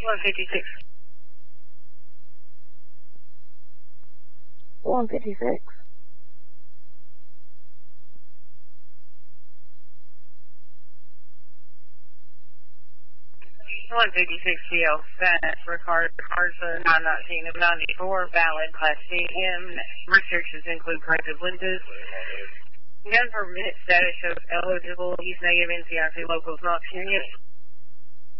156. 156. 156 CL, fast for cars 919 of 94, valid Class C M. Restrictions include corrective lenses. Gun permit status shows eligible. Use negative NCIC locals not experienced.